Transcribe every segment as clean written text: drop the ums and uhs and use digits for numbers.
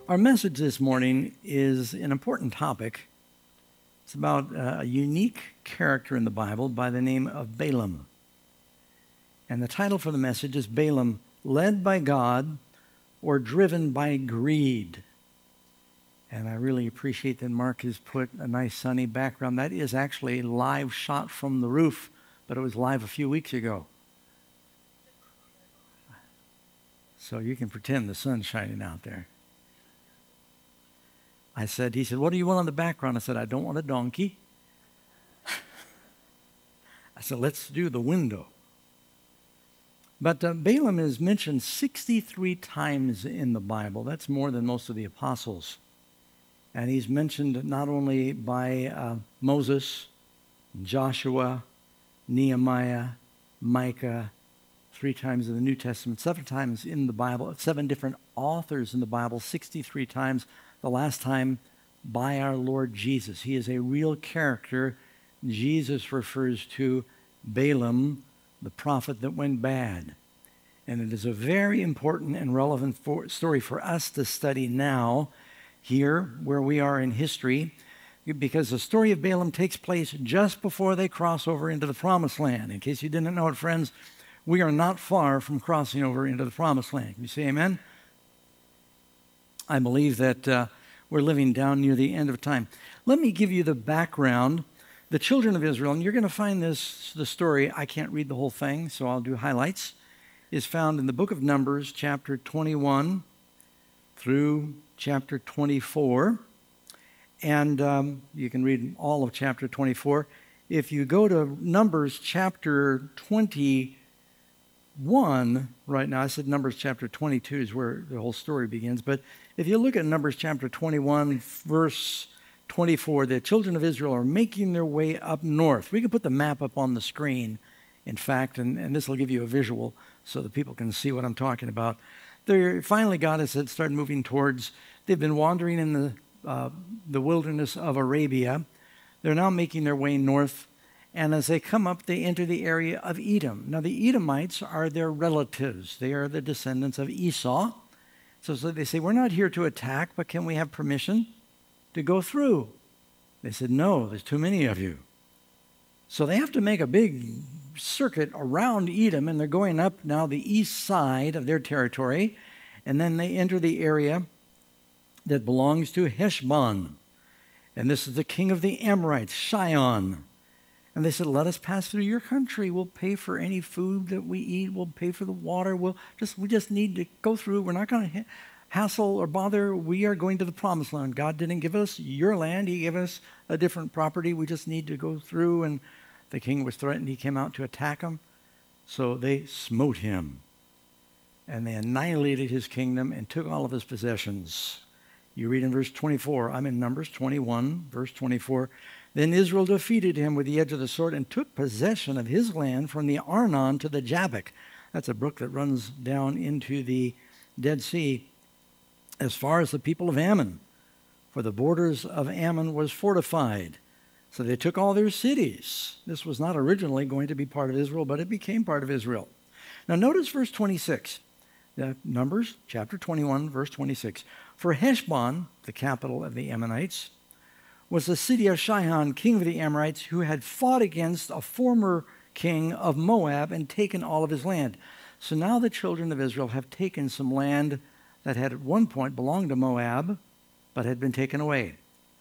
Our message this morning is an important topic. It's about a unique character in the Bible by the name of Balaam. And the title for the message is Balaam, Led by God or Driven by Greed. And I really appreciate that Mark has put a nice sunny background. That is actually a live shot from the roof, but it was live a few weeks ago. So you can pretend the sun's shining out there. He said, what do you want on the background? I said, I don't want a donkey. I said, let's do the window. But Balaam is mentioned 63 times in the Bible. That's more than most of the apostles. And he's mentioned not only by Moses, Joshua, Nehemiah, Micah, 3 times in the New Testament, 7 times in the Bible, 7 different authors in the Bible, 63 times, the last time by our Lord Jesus. He is a real character. Jesus refers to Balaam, the prophet that went bad. And it is a very important and relevant story for us to study now, here where we are in history, because the story of Balaam takes place just before they cross over into the Promised Land. In case you didn't know it, friends, we are not far from crossing over into the Promised Land. Can you say amen? I believe that we're living down near the end of time. Let me give you the background. The children of Israel, and you're going to find the story, I can't read the whole thing, so I'll do highlights, is found in the book of Numbers, chapter 21 through chapter 24. And you can read all of chapter 24. If you go to Numbers chapter 21 right now, I said Numbers chapter 22 is where the whole story begins. But if you look at Numbers chapter 21, verse 24, the children of Israel are making their way up north. We can put the map up on the screen, in fact, and this will give you a visual so that people can see what I'm talking about. Finally, God has started moving towards, they've been wandering in the wilderness of Arabia. They're now making their way north, and as they come up, they enter the area of Edom. Now, the Edomites are their relatives. They are the descendants of Esau. So they say, we're not here to attack, but can we have permission to go through? They said, no, there's too many of you. So they have to make a big circuit around Edom, and they're going up now the east side of their territory, and then they enter the area that belongs to Heshbon. And this is the king of the Amorites, Sihon. And they said, let us pass through your country. We'll pay for any food that we eat. We'll pay for the water. We just need to go through. We're not going to hassle or bother. We are going to the Promised Land. God didn't give us your land. He gave us a different property. We just need to go through. And the king was threatened. He came out to attack him. So they smote him. And they annihilated his kingdom and took all of his possessions. You read in verse 24. I'm in Numbers 21, verse 24. Then Israel defeated him with the edge of the sword and took possession of his land from the Arnon to the Jabbok. That's a brook that runs down into the Dead Sea, as far as the people of Ammon. For the borders of Ammon was fortified. So they took all their cities. This was not originally going to be part of Israel, but it became part of Israel. Now notice verse 26. Numbers chapter 21, verse 26. For Heshbon, the capital of the Ammonites, was the city of Sihon, king of the Amorites, who had fought against a former king of Moab and taken all of his land. So now the children of Israel have taken some land that had at one point belonged to Moab, but had been taken away.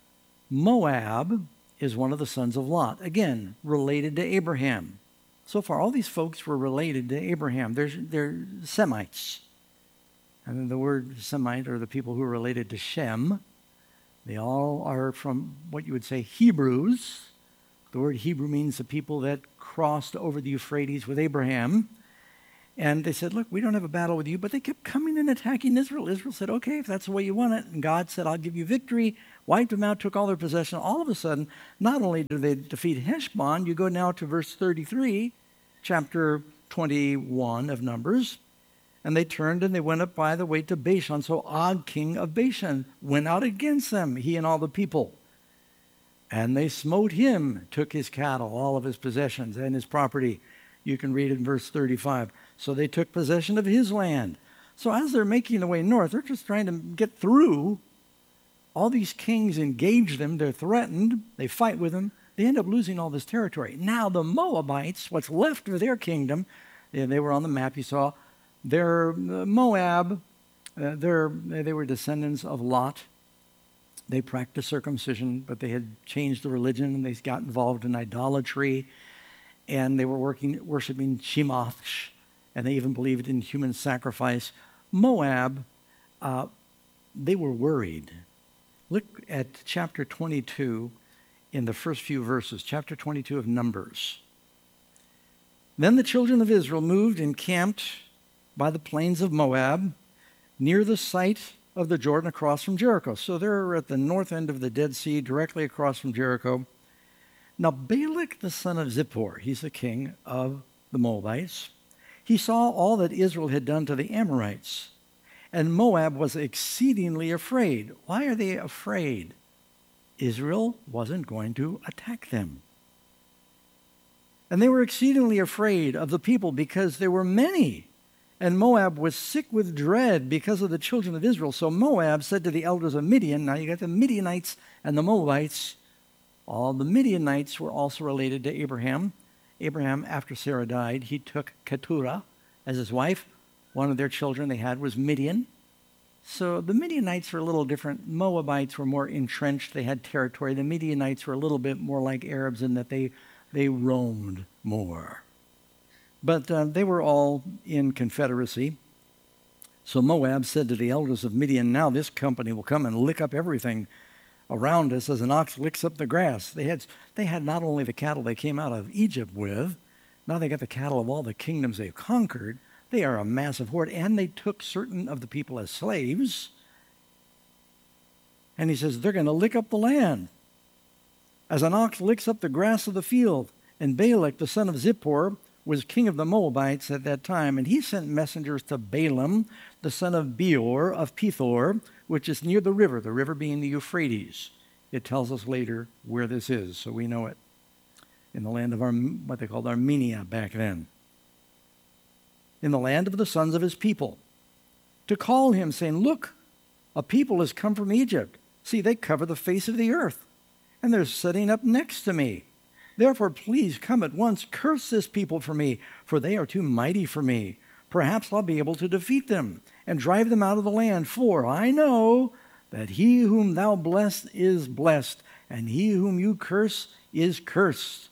Moab is one of the sons of Lot, again, related to Abraham. So far, all these folks were related to Abraham. They're Semites. And then the word Semite are the people who are related to Shem. They all are from what you would say Hebrews. The word Hebrew means the people that crossed over the Euphrates with Abraham. And they said, look, we don't have a battle with you. But they kept coming and attacking Israel. Israel said, okay, if that's the way you want it. And God said, I'll give you victory. Wiped them out, took all their possession. All of a sudden, not only did they defeat Heshbon, you go now to verse 33, chapter 21 of Numbers. And they turned and they went up by the way to Bashan. So Og, king of Bashan, went out against them, he and all the people. And they smote him, took his cattle, all of his possessions and his property. You can read it in verse 35. So they took possession of his land. So as they're making their way north, they're just trying to get through. All these kings engage them. They're threatened. They fight with them. They end up losing all this territory. Now the Moabites, what's left of their kingdom, they were on the map you saw. They're Moab. They were descendants of Lot. They practiced circumcision, but they had changed the religion, and they got involved in idolatry, and they were worshiping Chemosh, and they even believed in human sacrifice. Moab, they were worried. Look at chapter 22 in the first few verses, chapter 22 of Numbers. Then the children of Israel moved and camped by the plains of Moab, near the site of the Jordan across from Jericho. So they're at the north end of the Dead Sea, directly across from Jericho. Now Balak, the son of Zippor, he's the king of the Moabites, he saw all that Israel had done to the Amorites. And Moab was exceedingly afraid. Why are they afraid? Israel wasn't going to attack them. And they were exceedingly afraid of the people because there were many. And Moab was sick with dread because of the children of Israel. So Moab said to the elders of Midian, now you got the Midianites and the Moabites. All the Midianites were also related to Abraham. Abraham, after Sarah died, he took Keturah as his wife. One of their children they had was Midian. So the Midianites were a little different. Moabites were more entrenched. They had territory. The Midianites were a little bit more like Arabs in that they roamed more. But they were all in confederacy. So Moab said to the elders of Midian, now this company will come and lick up everything around us as an ox licks up the grass. They had not only the cattle they came out of Egypt with, now they got the cattle of all the kingdoms they've conquered. They are a massive horde, and they took certain of the people as slaves. And he says, they're going to lick up the land as an ox licks up the grass of the field. And Balak, the son of Zippor, was king of the Moabites at that time, and he sent messengers to Balaam, the son of Beor of Pethor, which is near the river being the Euphrates. It tells us later where this is, so we know it. In the land of what they called Armenia back then. In the land of the sons of his people, to call him, saying, look, a people has come from Egypt. See, they cover the face of the earth, and they're sitting up next to me. Therefore, please come at once, curse this people for me, for they are too mighty for me. Perhaps I'll be able to defeat them and drive them out of the land, for I know that he whom thou bless is blessed, and he whom you curse is cursed.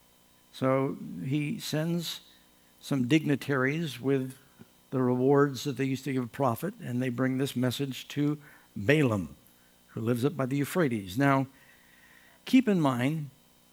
So he sends some dignitaries with the rewards that they used to give a prophet, and they bring this message to Balaam, who lives up by the Euphrates. Now, keep in mind,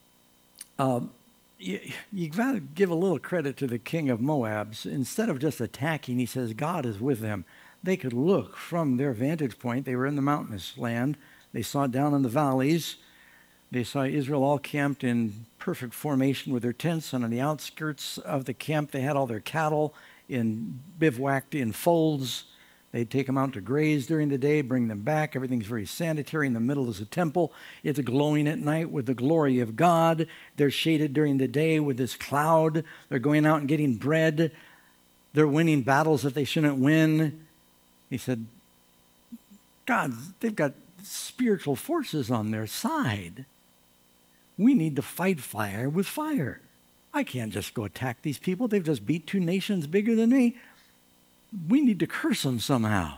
you got to give a little credit to the king of Moabs. Instead of just attacking, he says God is with them. They could look from their vantage point. They were in the mountainous land. They saw down in the valleys. They saw Israel all camped in perfect formation with their tents, and on the outskirts of the camp they had all their cattle bivouacked in folds. They'd take them out to graze during the day, bring them back. Everything's very sanitary. In the middle is a temple. It's glowing at night with the glory of God. They're shaded during the day with this cloud. They're going out and getting bread. They're winning battles that they shouldn't win. He said, God, they've got spiritual forces on their side. We need to fight fire with fire. I can't just go attack these people. They've just beat two nations bigger than me. We need to curse them somehow.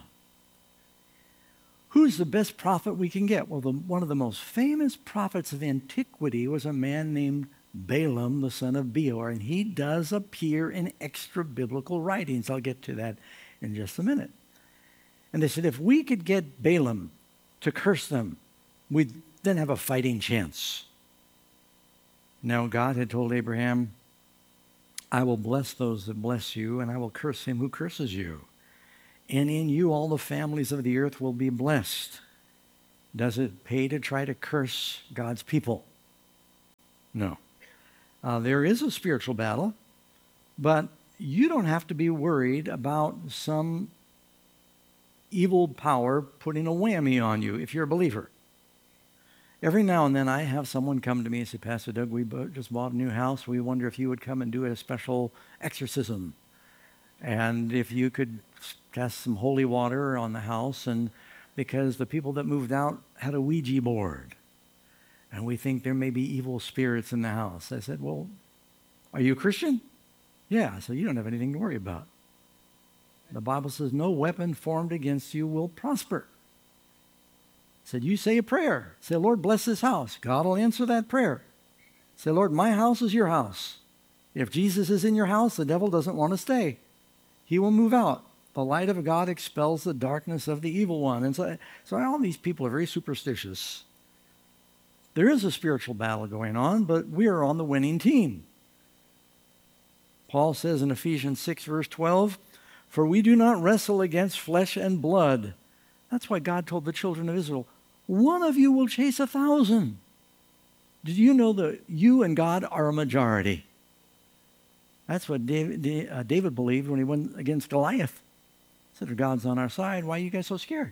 Who's the best prophet we can get? Well, one of the most famous prophets of antiquity was a man named Balaam, the son of Beor, and he does appear in extra-biblical writings. I'll get to that in just a minute. And they said, if we could get Balaam to curse them, we'd then have a fighting chance. Now, God had told Abraham, I will bless those that bless you, and I will curse him who curses you. And in you all the families of the earth will be blessed. Does it pay to try to curse God's people? No. There is a spiritual battle, but you don't have to be worried about some evil power putting a whammy on you if you're a believer. Every now and then I have someone come to me and say, Pastor Doug, we just bought a new house. We wonder if you would come and do a special exorcism. And if you could cast some holy water on the house, and because the people that moved out had a Ouija board, and we think there may be evil spirits in the house. I said, well, are you a Christian? Yeah, so you don't have anything to worry about. The Bible says no weapon formed against you will prosper. I said, you say a prayer. Say, Lord, bless this house. God will answer that prayer. Say, Lord, my house is your house. If Jesus is in your house, the devil doesn't want to stay. He will move out. The light of God expels the darkness of the evil one. And so all these people are very superstitious. There is a spiritual battle going on, but we are on the winning team. Paul says in Ephesians 6, verse 12, for we do not wrestle against flesh and blood. That's why God told the children of Israel, one of you will chase 1,000. Did you know that you and God are a majority? That's what David believed when he went against Goliath. He said, if God's on our side, why are you guys so scared?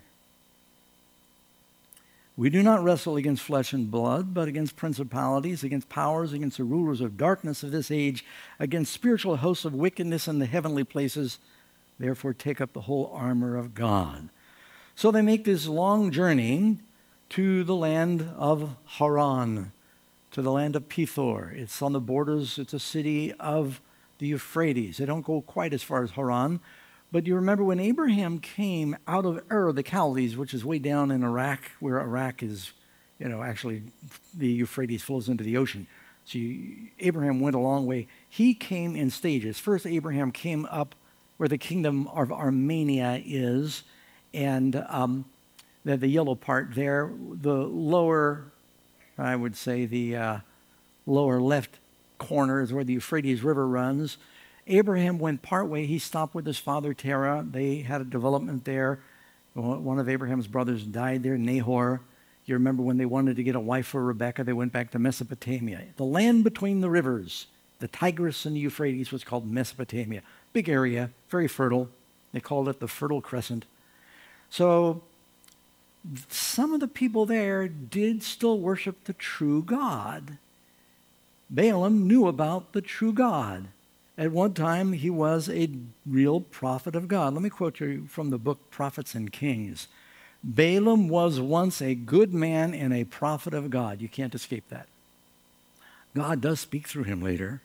We do not wrestle against flesh and blood, but against principalities, against powers, against the rulers of darkness of this age, against spiritual hosts of wickedness in the heavenly places. Therefore, take up the whole armor of God. So they make this long journey to the land of Haran, to the land of Pithor. It's on the borders. It's a city of the Euphrates. They don't go quite as far as Haran. But you remember when Abraham came out of Ur of the Chaldees, which is way down in Iraq, where Iraq is, actually the Euphrates flows into the ocean. So Abraham went a long way. He came in stages. First, Abraham came up where the kingdom of Armenia is, and the yellow part there, the lower, I would say the lower left corner is where the Euphrates River runs. Abraham went partway. He stopped with his father Terah. They had a development there. One of Abraham's brothers died there, Nahor. You remember when they wanted to get a wife for Rebekah, they went back to Mesopotamia. The land between the rivers, the Tigris and the Euphrates, was called Mesopotamia. Big area, very fertile. They called it the Fertile Crescent. So some of the people there did still worship the true God. Balaam knew about the true God. At one time, he was a real prophet of God. Let me quote you from the book Prophets and Kings. Balaam was once a good man and a prophet of God. You can't escape that. God does speak through him later.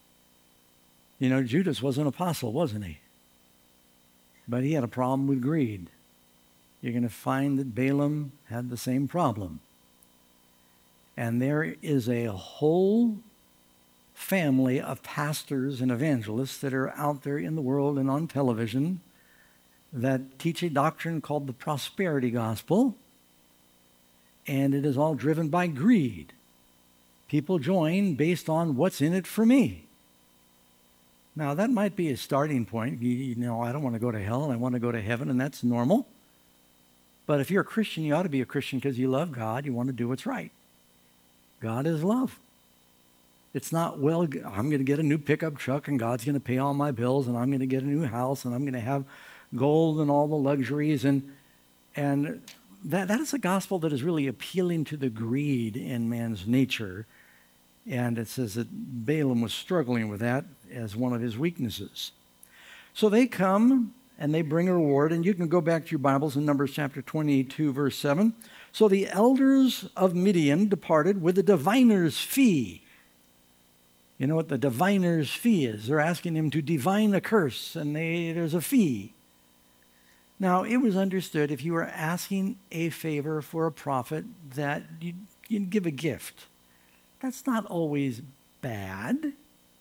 Judas was an apostle, wasn't he? But he had a problem with greed. You're going to find that Balaam had the same problem. And there is a whole family of pastors and evangelists that are out there in the world and on television that teach a doctrine called the prosperity gospel, and it is all driven by greed. People join based on what's in it for me. Now, that might be a starting point. I don't want to go to hell, and I want to go to heaven, and that's normal. But if you're a Christian, you ought to be a Christian because you love God. You want to do what's right. God is love. It's not, well, I'm going to get a new pickup truck and God's going to pay all my bills and I'm going to get a new house and I'm going to have gold and all the luxuries. And that is a gospel that is really appealing to the greed in man's nature. And it says that Balaam was struggling with that as one of his weaknesses. So they come and they bring a reward. And you can go back to your Bibles in Numbers chapter 22, verse 7. So the elders of Midian departed with a diviner's fee. You know what the diviner's fee is? They're asking him to divine a curse, and there's a fee. Now, it was understood if you were asking a favor for a prophet that you'd give a gift. That's not always bad.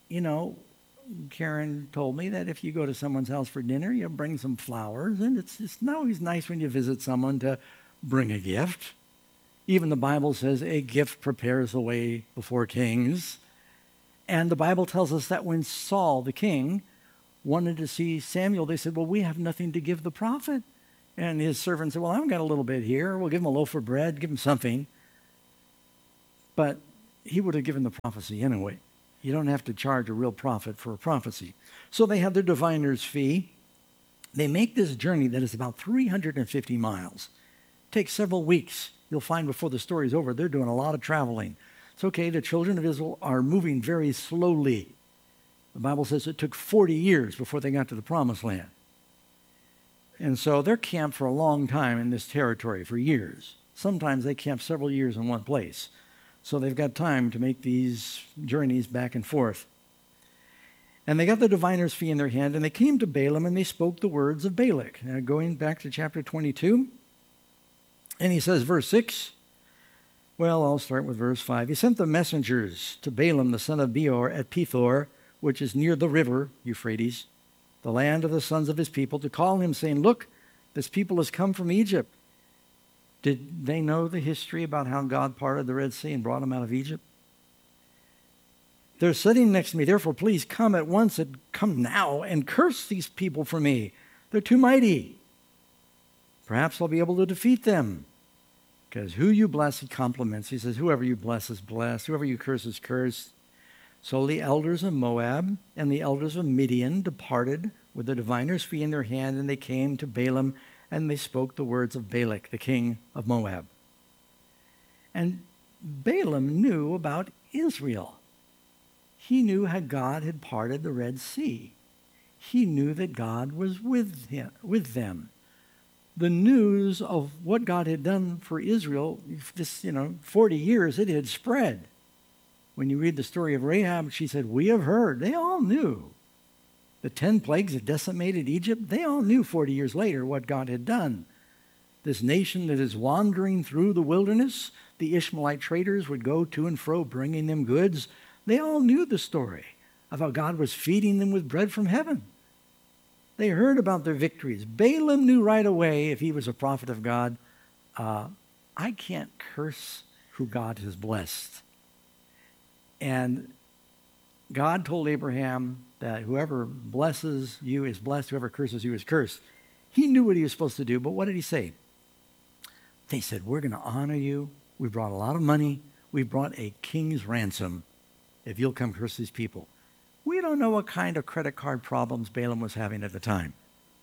Karen told me that if you go to someone's house for dinner, you bring some flowers, and it's not always nice when you visit someone to bring a gift. Even the Bible says a gift prepares the way before kings. And the Bible tells us that when Saul, the king, wanted to see Samuel, they said, well, we have nothing to give the prophet. And his servant said, well, I've got a little bit here. We'll give him a loaf of bread, give him something. But he would have given the prophecy anyway. You don't have to charge a real prophet for a prophecy. So they have their diviner's fee. They make this journey that is about 350 miles. It takes several weeks. You'll find before the story's over, they're doing a lot of traveling. It's okay, the children of Israel are moving very slowly. The Bible says it took 40 years before they got to the promised land. And so they're camped for a long time in this territory, for years. Sometimes they camp several years in one place. So they've got time to make these journeys back and forth. And they got the diviner's fee in their hand, and they came to Balaam, and they spoke the words of Balak. Now, going back to chapter 22, and he says, verse 6, well, I'll start with verse 5. He sent the messengers to Balaam, the son of Beor, at Pethor, which is near the river Euphrates, the land of the sons of his people, to call him, saying, look, this people has come from Egypt. Did they know the history about how God parted the Red Sea and brought them out of Egypt? They're sitting next to me. Therefore, please come at once and come now and curse these people for me. They're too mighty. Perhaps I'll be able to defeat them. Because who you bless, he compliments. He says, whoever you bless is blessed. Whoever you curse is cursed. So the elders of Moab and the elders of Midian departed with the diviner's fee in their hand, and they came to Balaam, and they spoke the words of Balak, the king of Moab. And Balaam knew about Israel. He knew how God had parted the Red Sea. He knew that God was with them. The news of what God had done for Israel, this 40 years, it had spread. When you read the story of Rahab, she said, we have heard. They all knew. The 10 plagues that decimated Egypt, they all knew 40 years later what God had done. This nation that is wandering through the wilderness, the Ishmaelite traders would go to and fro bringing them goods. They all knew the story of how God was feeding them with bread from heaven. They heard about their victories. Balaam knew right away, if he was a prophet of God, I can't curse who God has blessed. And God told Abraham that whoever blesses you is blessed, whoever curses you is cursed. He knew what he was supposed to do, but what did he say? They said, we're going to honor you. We brought a lot of money. We brought a king's ransom if you'll come curse these people. We don't know what kind of credit card problems Balaam was having at the time.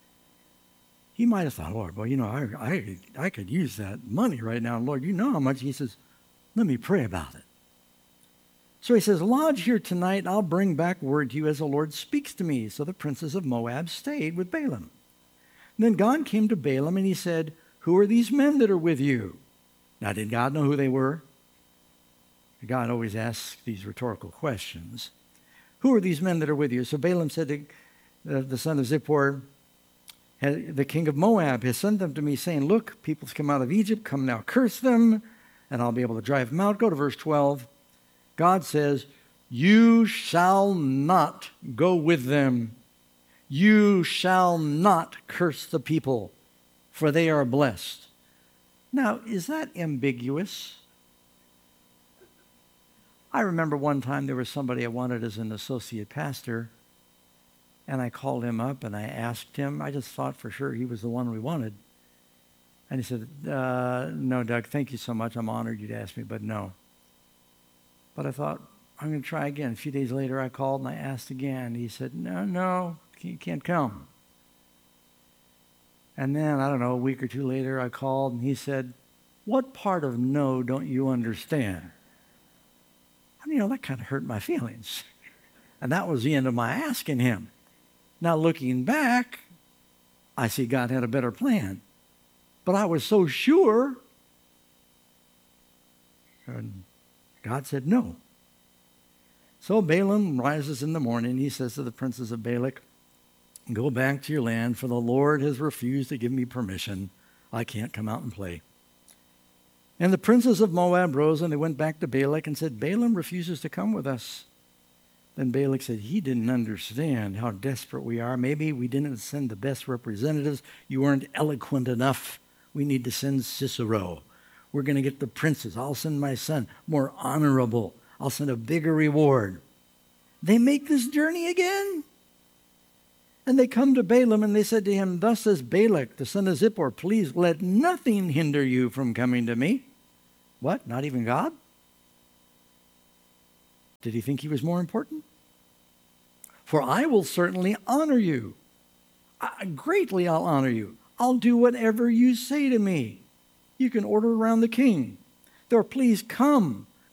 He might have thought, Lord, well, I could use that money right now. Lord, you know how much. He says, let me pray about it. So he says, lodge here tonight, and I'll bring back word to you as the Lord speaks to me. So the princes of Moab stayed with Balaam. And then God came to Balaam, and he said, who are these men that are with you? Now, did God know who they were? God always asks these rhetorical questions. Who are these men that are with you? So Balaam said to the son of Zippor, the king of Moab has sent them to me, saying, look, people's come out of Egypt, come now curse them, and I'll be able to drive them out. Go to verse 12. God says, you shall not go with them. You shall not curse the people, for they are blessed. Now, is that ambiguous? I remember one time there was somebody I wanted as an associate pastor, and I called him up and I asked him. I just thought for sure he was the one we wanted. And he said, no, Doug, thank you so much. I'm honored you'd ask me, but no. But I thought, I'm going to try again. A few days later, I called and I asked again. He said, no, you can't come. And then, I don't know, a week or two later, I called and he said, what part of no don't you understand? And, that kind of hurt my feelings. And that was the end of my asking him. Now, looking back, I see God had a better plan. But I was so sure. And God said no. So Balaam rises in the morning. He says to the princes of Balak, go back to your land, for the Lord has refused to give me permission. I can't come out and play. And the princes of Moab rose, and they went back to Balak and said, Balaam refuses to come with us. Then Balak said, he didn't understand how desperate we are. Maybe we didn't send the best representatives. You weren't eloquent enough. We need to send Sisera. We're going to get the princes. I'll send my son, more honorable. I'll send a bigger reward. They make this journey again. And they come to Balaam, and they said to him, thus says Balak, the son of Zippor, please let nothing hinder you from coming to me. What? Not even God? Did he think he was more important? For I will certainly honor you. Greatly I'll honor you. I'll do whatever you say to me. You can order around the king. Therefore, please come.